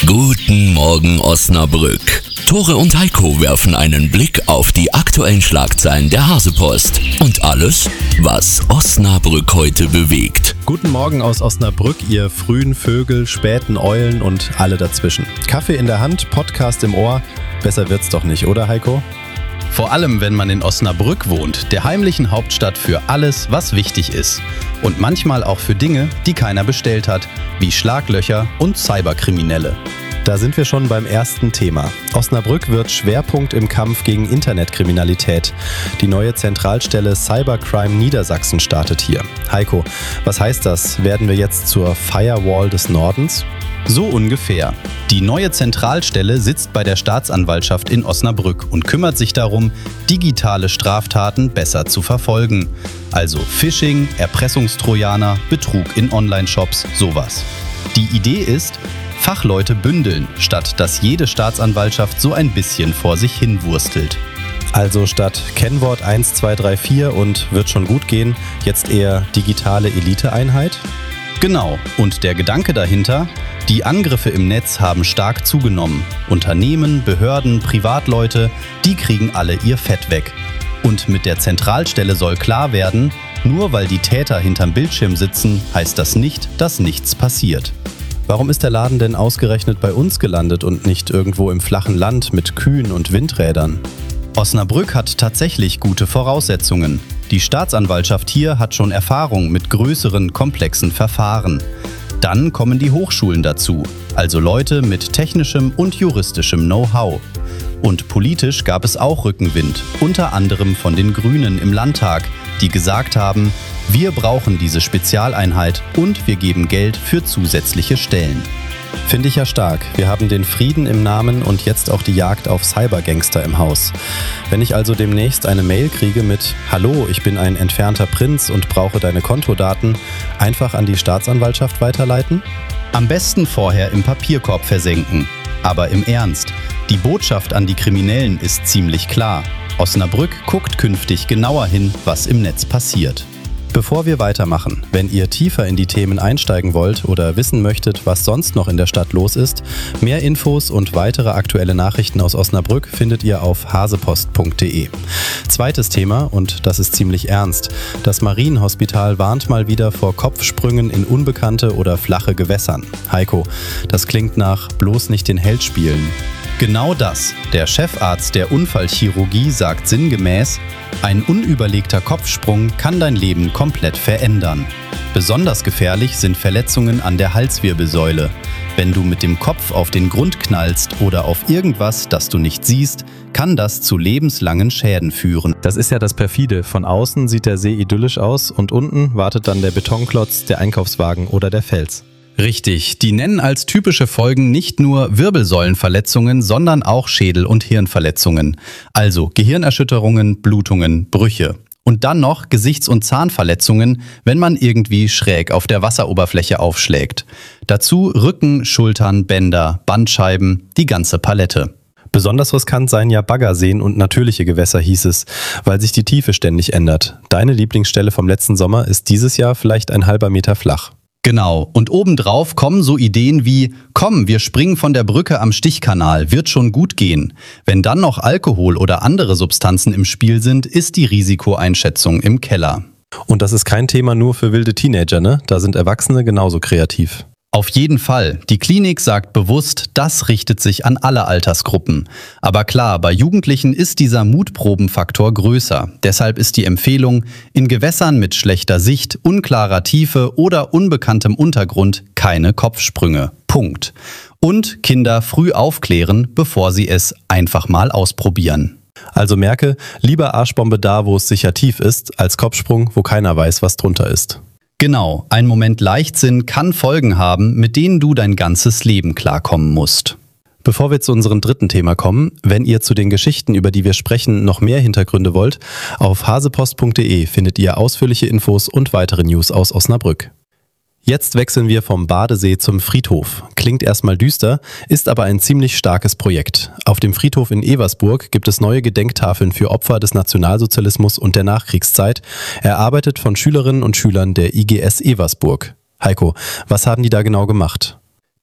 Guten Morgen Osnabrück. Tore und Heiko werfen einen Blick auf die aktuellen Schlagzeilen der Hasepost und alles, was Osnabrück heute bewegt. Guten Morgen aus Osnabrück, ihr frühen Vögel, späten Eulen und alle dazwischen. Kaffee in der Hand, Podcast im Ohr. Besser wird's doch nicht, oder Heiko? Vor allem, wenn man in Osnabrück wohnt, der heimlichen Hauptstadt für alles, was wichtig ist. Und manchmal auch für Dinge, die keiner bestellt hat, wie Schlaglöcher und Cyberkriminelle. Da sind wir schon beim ersten Thema. Osnabrück wird Schwerpunkt im Kampf gegen Internetkriminalität. Die neue Zentralstelle Cybercrime Niedersachsen startet hier. Heiko, was heißt das? Werden wir jetzt zur Firewall des Nordens? So ungefähr. Die neue Zentralstelle sitzt bei der Staatsanwaltschaft in Osnabrück und kümmert sich darum, digitale Straftaten besser zu verfolgen. Also Phishing, Erpressungstrojaner, Betrug in Online-Shops, sowas. Die Idee ist, Fachleute bündeln, statt dass jede Staatsanwaltschaft so ein bisschen vor sich hin wurstelt. Also statt Kennwort 1234 und wird schon gut gehen, jetzt eher digitale Eliteeinheit? Genau, und der Gedanke dahinter: die Angriffe im Netz haben stark zugenommen. Unternehmen, Behörden, Privatleute, die kriegen alle ihr Fett weg. Und mit der Zentralstelle soll klar werden, nur weil die Täter hinterm Bildschirm sitzen, heißt das nicht, dass nichts passiert. Warum ist der Laden denn ausgerechnet bei uns gelandet und nicht irgendwo im flachen Land mit Kühen und Windrädern? Osnabrück hat tatsächlich gute Voraussetzungen. Die Staatsanwaltschaft hier hat schon Erfahrung mit größeren, komplexen Verfahren. Dann kommen die Hochschulen dazu, also Leute mit technischem und juristischem Know-how. Und politisch gab es auch Rückenwind, unter anderem von den Grünen im Landtag, die gesagt haben, wir brauchen diese Spezialeinheit und wir geben Geld für zusätzliche Stellen. Finde ich ja stark. Wir haben den Frieden im Namen und jetzt auch die Jagd auf Cybergangster im Haus. Wenn ich also demnächst eine Mail kriege mit »Hallo, ich bin ein entfernter Prinz und brauche deine Kontodaten«, einfach an die Staatsanwaltschaft weiterleiten? Am besten vorher im Papierkorb versenken. Aber im Ernst, die Botschaft an die Kriminellen ist ziemlich klar. Osnabrück guckt künftig genauer hin, was im Netz passiert. Bevor wir weitermachen, wenn ihr tiefer in die Themen einsteigen wollt oder wissen möchtet, was sonst noch in der Stadt los ist, mehr Infos und weitere aktuelle Nachrichten aus Osnabrück findet ihr auf hasepost.de. Zweites Thema, und das ist ziemlich ernst. Das Marienhospital warnt mal wieder vor Kopfsprüngen in unbekannte oder flache Gewässern. Heiko, das klingt nach bloß nicht den Held spielen. Genau das. Der Chefarzt der Unfallchirurgie sagt sinngemäß, ein unüberlegter Kopfsprung kann dein Leben komplett verändern. Besonders gefährlich sind Verletzungen an der Halswirbelsäule. Wenn du mit dem Kopf auf den Grund knallst oder auf irgendwas, das du nicht siehst, kann das zu lebenslangen Schäden führen. Das ist ja das Perfide. Von außen sieht der See idyllisch aus und unten wartet dann der Betonklotz, der Einkaufswagen oder der Fels. Richtig, die nennen als typische Folgen nicht nur Wirbelsäulenverletzungen, sondern auch Schädel- und Hirnverletzungen. Also Gehirnerschütterungen, Blutungen, Brüche. Und dann noch Gesichts- und Zahnverletzungen, wenn man irgendwie schräg auf der Wasseroberfläche aufschlägt. Dazu Rücken, Schultern, Bänder, Bandscheiben, die ganze Palette. Besonders riskant seien ja Baggerseen und natürliche Gewässer, hieß es, weil sich die Tiefe ständig ändert. Deine Lieblingsstelle vom letzten Sommer ist dieses Jahr vielleicht ein halber Meter flach. Genau, und obendrauf kommen so Ideen wie, komm, wir springen von der Brücke am Stichkanal, wird schon gut gehen. Wenn dann noch Alkohol oder andere Substanzen im Spiel sind, ist die Risikoeinschätzung im Keller. Und das ist kein Thema nur für wilde Teenager, ne? Da sind Erwachsene genauso kreativ. Auf jeden Fall. Die Klinik sagt bewusst, das richtet sich an alle Altersgruppen. Aber klar, bei Jugendlichen ist dieser Mutprobenfaktor größer. Deshalb ist die Empfehlung, in Gewässern mit schlechter Sicht, unklarer Tiefe oder unbekanntem Untergrund keine Kopfsprünge. Punkt. Und Kinder früh aufklären, bevor sie es einfach mal ausprobieren. Also merke, lieber Arschbombe da, wo es sicher tief ist, als Kopfsprung, wo keiner weiß, was drunter ist. Genau, ein Moment Leichtsinn kann Folgen haben, mit denen du dein ganzes Leben klarkommen musst. Bevor wir zu unserem dritten Thema kommen, wenn ihr zu den Geschichten, über die wir sprechen, noch mehr Hintergründe wollt, auf hasepost.de findet ihr ausführliche Infos und weitere News aus Osnabrück. Jetzt wechseln wir vom Badesee zum Friedhof. Klingt erstmal düster, ist aber ein ziemlich starkes Projekt. Auf dem Friedhof in Eversburg gibt es neue Gedenktafeln für Opfer des Nationalsozialismus und der Nachkriegszeit, erarbeitet von Schülerinnen und Schülern der IGS Eversburg. Heiko, was haben die da genau gemacht?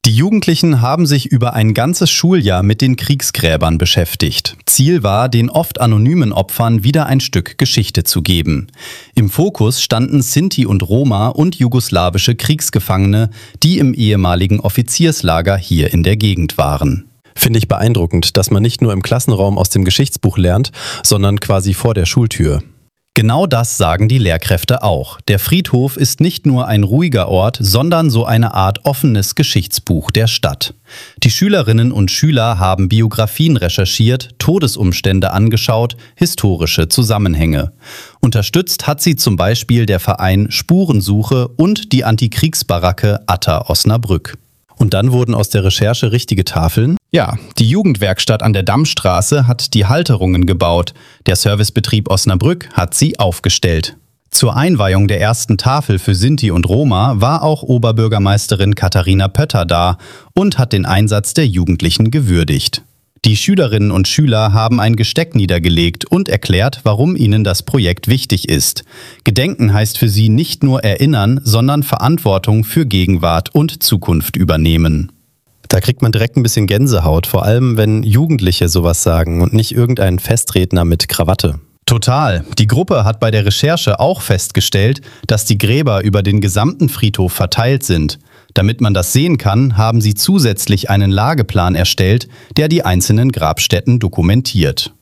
Die Jugendlichen haben sich über ein ganzes Schuljahr mit den Kriegsgräbern beschäftigt. Ziel war, den oft anonymen Opfern wieder ein Stück Geschichte zu geben. Im Fokus standen Sinti und Roma und jugoslawische Kriegsgefangene, die im ehemaligen Offizierslager hier in der Gegend waren. Finde ich beeindruckend, dass man nicht nur im Klassenraum aus dem Geschichtsbuch lernt, sondern quasi vor der Schultür. Genau das sagen die Lehrkräfte auch. Der Friedhof ist nicht nur ein ruhiger Ort, sondern so eine Art offenes Geschichtsbuch der Stadt. Die Schülerinnen und Schüler haben Biografien recherchiert, Todesumstände angeschaut, historische Zusammenhänge. Unterstützt hat sie zum Beispiel der Verein Spurensuche und die Antikriegsbaracke Atta Osnabrück. Und dann wurden aus der Recherche richtige Tafeln? Ja, die Jugendwerkstatt an der Dammstraße hat die Halterungen gebaut. Der Servicebetrieb Osnabrück hat sie aufgestellt. Zur Einweihung der ersten Tafel für Sinti und Roma war auch Oberbürgermeisterin Katharina Pötter da und hat den Einsatz der Jugendlichen gewürdigt. Die Schülerinnen und Schüler haben ein Gesteck niedergelegt und erklärt, warum ihnen das Projekt wichtig ist. Gedenken heißt für sie nicht nur erinnern, sondern Verantwortung für Gegenwart und Zukunft übernehmen. Da kriegt man direkt ein bisschen Gänsehaut, vor allem wenn Jugendliche sowas sagen und nicht irgendein Festredner mit Krawatte. Total. Die Gruppe hat bei der Recherche auch festgestellt, dass die Gräber über den gesamten Friedhof verteilt sind. Damit man das sehen kann, haben sie zusätzlich einen Lageplan erstellt, der die einzelnen Grabstätten dokumentiert.